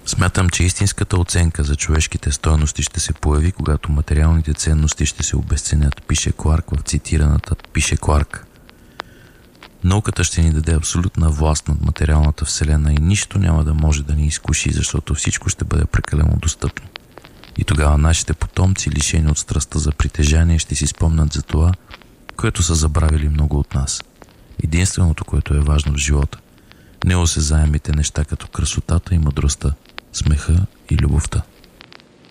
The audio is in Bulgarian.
Смятам, че истинската оценка за човешките стойности ще се появи, когато материалните ценности ще се обезценят, пише Кларк в цитираната пише Кларк. Науката ще ни даде абсолютна власт над материалната вселена и нищо няма да може да ни изкуши, защото всичко ще бъде прекалено достъпно. И тогава нашите потомци, лишени от страстта за притежание, ще си спомнят за това, което са забравили много от нас. Единственото, което е важно в живота, неосезаемите неща като красотата и мъдростта, смеха и любовта.